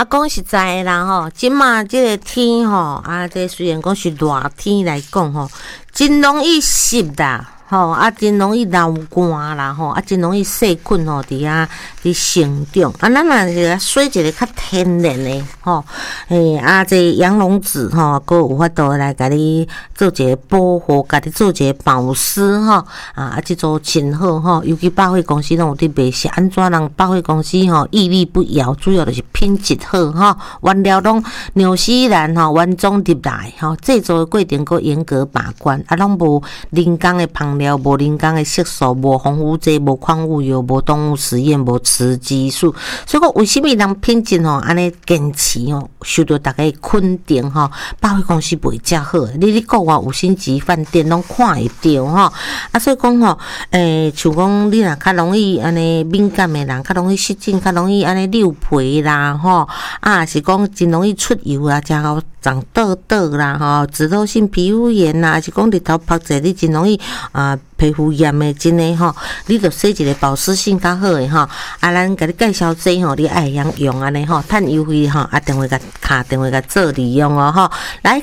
讲实在的啦吼，即马即个天吼，这虽然讲是热天来讲吼，真容易湿啦。吼真容易流汗啦吼，真容易细菌吼伫成长。咱若是洗一个较天然的吼，这羊绒纸吼，佫有法度来甲你做一个保护，甲你做一个保湿吼，这做真好吼。尤其百货公司拢有伫卖，是安怎人百货公司吼屹立不摇，主要就是品质好吼，原料拢纽西兰吼原装入来吼，制作的过程佫严格把关，拢无人工的烹料，无人工的色素，无防腐剂，无矿物油，无动物实验，无雌激素。所以讲，为什么人品质吼安尼坚持吼，受到大家肯定吼？百货公司卖遮好，你国外5星级饭店拢看会到吼。所以讲吼，像讲你若较容易安尼敏感的人，较容易湿疹，较容易安尼溜皮啦吼，是讲真容易出油啊，食到长痘痘啦吼，脂漏性皮肤炎啦，还是讲日头晒者你真容易皮肤炎的，真诶吼，你着洗一个保湿性较好诶吼，咱甲你介绍这吼，你爱用安尼吼，趁优惠吼，电话甲卡电话甲做利用哦吼，来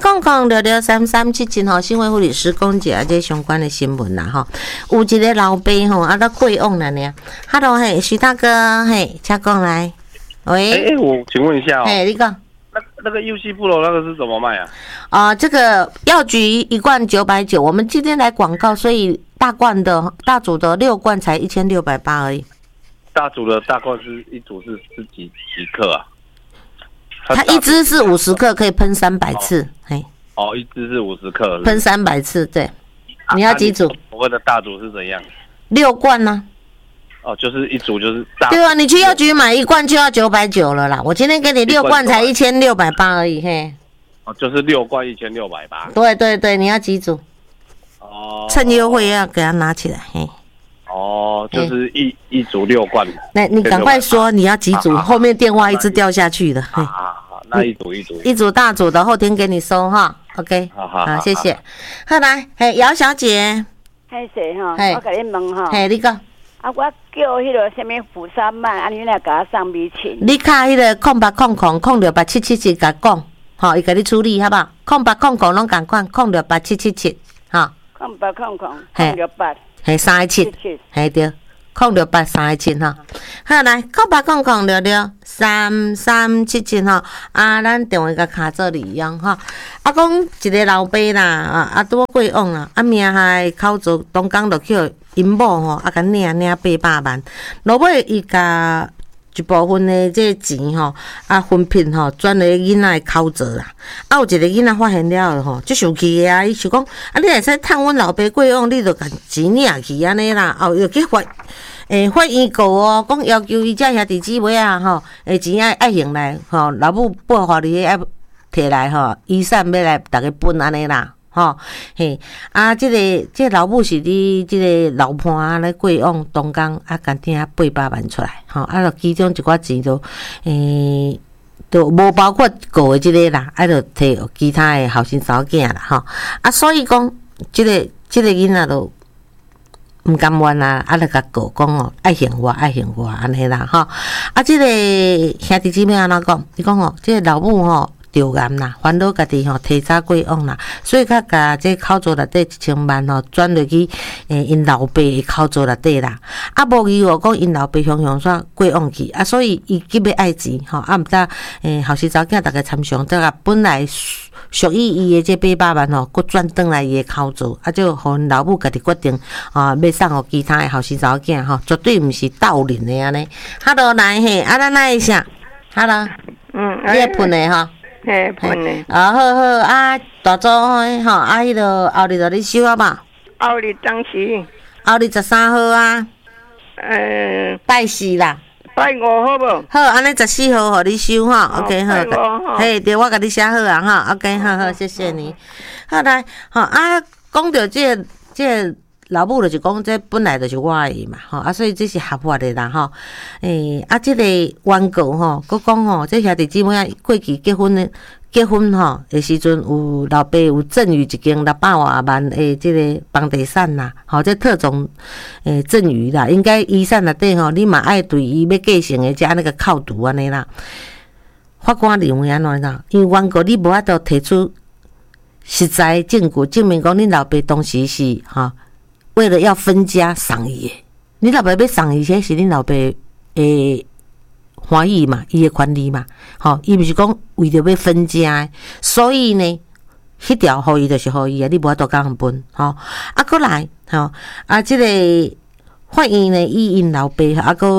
0800663377吼，新会护理师讲一这相关的新闻啦吼，有一个老爸吼，在过往了呢，Hello 嘿，徐大哥嘿，请讲来，喂， 我请问一下你讲。 那个幼西布罗那个是怎么卖啊？ 这个药局1罐990，我们今天来广告，所以大组的6罐才1680而已。 大组的大罐是一组是几克啊？ 它一支是50克，可以喷300次。 一支是50克， 喷300次，对。你要几组？ 我问的大组是怎样 ？6罐呢？ 就是一组就是大。 对啊，你去药局买1罐就要990了啦。我今天给你6罐才1680而已，嘿。 就是6罐1680。 对对对，你要几组？趁优惠要给它拿起来，嘿。 就是一组6罐。 那你赶快说你要几组，后面电话一直掉下去的。 好，那一组大组的，后天给你收哈。OK， 好，谢谢。好来，姚小姐。 嗨，谁哈？我给你问哈。 你讲。 我叫迄个什么福山曼，你来给他上米钱。 你卡迄个0800068777甲讲，伊甲你处理好不好？0800拢共款068777，哈。 0800068317， 对，06837哈。好来，0800663377哈。咱电话甲卡做利用哈。讲一个老爸啦，拄过往啦，命害口做东港落去。因某吼，甲领800万，落尾伊甲一部分的这钱吼，分配吼，转来囡仔的口座啦。有一个囡仔发现了吼，就生气的伊想讲，你会使趁阮老爸过往，你就甲钱领去安尼啦，又去发原告讲要求伊遮兄弟姊妹吼，钱爱用来吼，老母报互你爱摕来吼，遗产要来逐个分安尼啦。这个老母是你这个老伴来过往东港共听800万出来，就其中一寡钱都无包括告的这个啦，就摕其他的后生囝囝啦，所以讲这个囡仔都唔甘愿啦，就甲告讲爱还我安尼啦，这个兄弟姊妹安怎讲？伊讲这个老母着癌啦，烦恼家己提早过往啦，所以甲这口座内底1000万转落去因老爸的口座内底啦。无伊讲因老爸向煞过往去，所以伊急要爱钱毋知后生囝大家参详，这个本来属于伊的这800万佫转转来伊的口座，就互因老母家己决定要送互其他的后生囝绝对毋是斗阵的安尼。Hello 来咱来一下 ，Hello， 你会喷的喷的。 好，大组迄个后日就你收啊嘛。 后日当时。 后日13号啊。拜4啦。 拜5好无？ 好，安尼14号互你收OK 好。对，我甲你写好啊OK 好，谢谢你。好来，讲到这个老母就是讲，这本来就是我的嘛，所以这是合法的啦，这个原告佫讲这兄弟姊妹过去结婚的时阵，有老爸有赠予一间600多万的这个房地产啦，这特种赠予啦，应该遗产内底你嘛爱对伊要继承的这那个靠图安尼啦。 法官认为安怎啦？因为原告你无法度提出实在的证据，证明讲恁老爸当时是为了要分家送伊的。恁老爸要送伊，这是恁老爸的欢喜嘛，伊的权利嘛。伊毋是讲为着要分家的，所以呢，迄条互伊就是互伊啊，你无法度甲人分。过来即个法院呢，以因老爸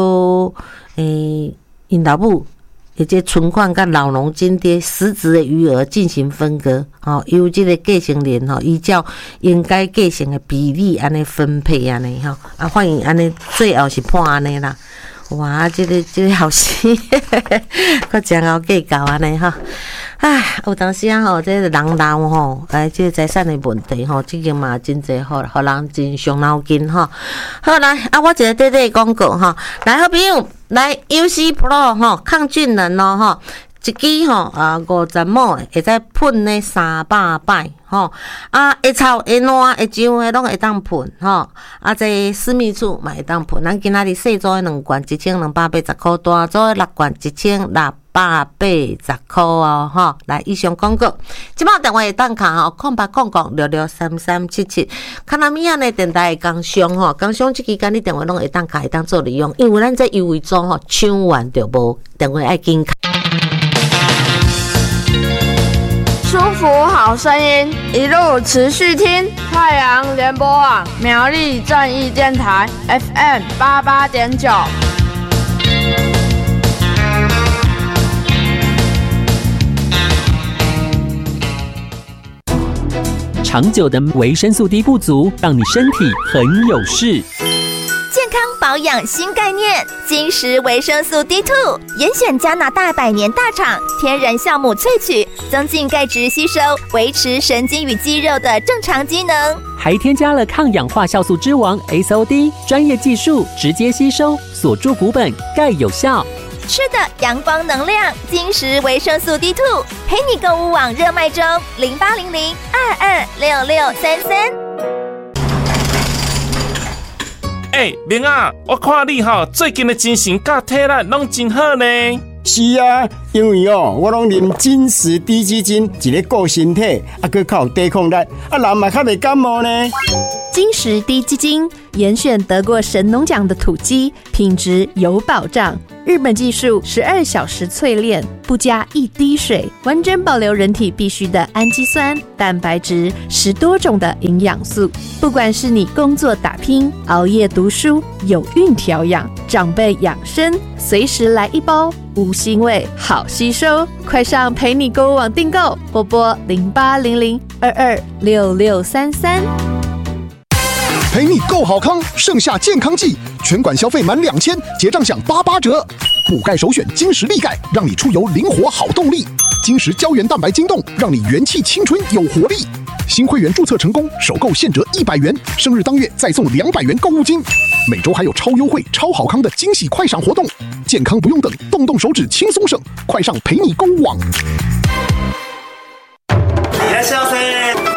因老母。或者存款甲老农津贴实质的余额进行分割，由这个继承人依照应该继承的比例安尼分配安尼欢迎安尼最后是判安尼啦。哇，这个后生，搁真好计较安尼有当时这个人老这个财产的问题这个嘛真济互人真伤脑筋好来我一个短短广告来好朋友来 UC Pro 抗菌能一支50毛会使喷呢300摆会臭会烂会痒的拢会当喷这私密处嘛会当喷。咱今仔日细组的2罐1280块，大组的6罐1680块来以上广告，即摆电话会当卡0800663377，卡纳米亚的电台工商工商即期间你电话拢会当卡会当做利用，因为咱这优惠装抢完就无，电话爱紧卡。 舒服好声音，一路持续听太阳联播网苗栗正义电台 FM 88.9。 长久的维生素 D 不足，让你身体很有事。 健康保养新概念，金石维生素 D2， 严选加拿大100年大厂天然酵母萃取，增进钙质吸收，维持神经与肌肉的正常机能， 还添加了抗氧化酵素之王 SOD， 专业技术直接吸收，锁住骨本，钙有效。 吃的阳光能量，金石维生素 D2， 陪你购物网热卖中，0800226633。 明啊，我看你最近的精神甲体力拢真好呢。 是啊，因为我拢啉金石低基金，一个顾身体，还较有抵抗力，人嘛较袂感冒呢。 金石低基金严选得过神农奖的土鸡，品质有保障。日本技术12小时淬炼，不加一滴水，完整保留人体必需的氨基酸、蛋白质，10多种的营养素。不管是你工作打拼、熬夜读书、有孕调养、长辈养生，随时来一包，无腥味，好吸收。快上陪你购物网订购，拨拨0800226633。 陪你购好康，盛夏健康季，全馆消费满2000，结账享88折。补钙首选金石力钙，让你出游灵活好动力。金石胶原蛋白晶冻，让你元气青春有活力。新会员注册成功，首购现折100元，生日当月再送200元购物金。每周还有超优惠、超好康的惊喜快闪活动，健康不用等，动动手指轻松省。快上陪你购物网。 いらっしゃいませ。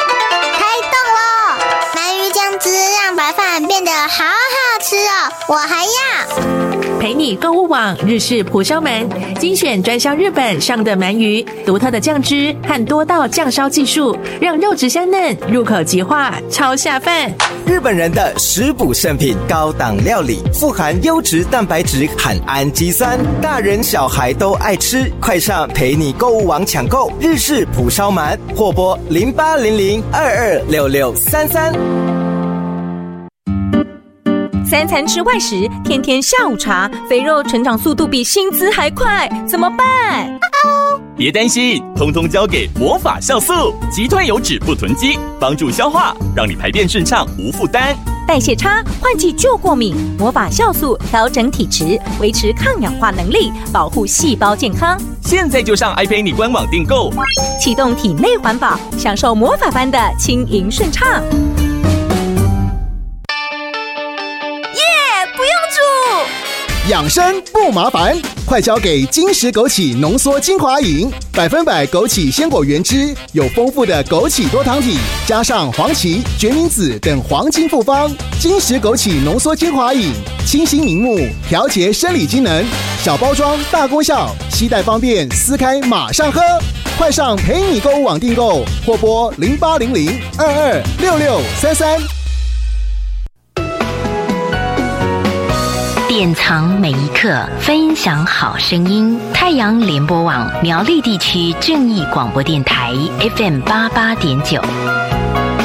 让白饭变得好好吃哦！我还要陪你购物网日式蒲烧鳗，精选专销日本上的鳗鱼，独特的酱汁和多道酱烧技术，让肉质香嫩，入口即化，超下饭。 日本人的食补圣品，高档料理，富含优质蛋白质和氨基酸，大人小孩都爱吃。快上陪你购物网抢购日式蒲烧鳗，或拨0800226633。 3餐吃外食，天天下午茶，肥肉成长速度比薪资还快，怎么办？ 别担心，通通交给魔法酵素，击退油脂不囤积，帮助消化，让你排便顺畅无负担。 代谢差，换季就过敏，魔法酵素调整体质，维持抗氧化能力，保护细胞健康。 现在就上爱陪你官网订购， 启动体内环保，享受魔法般的轻盈顺畅。 养生不麻烦，快交给金石枸杞浓缩精华饮，100%枸杞鲜果原汁，有丰富的枸杞多糖体，加上黄芪、决明子等黄金复方。金石枸杞浓缩精华饮，清新明目，调节生理机能，小包装大功效，携带方便，撕开马上喝。快上陪你购物网订购，或拨0800226633。 典藏每一刻，分享好声音。太阳联播网苗栗地区正义广播电台 FM88.9。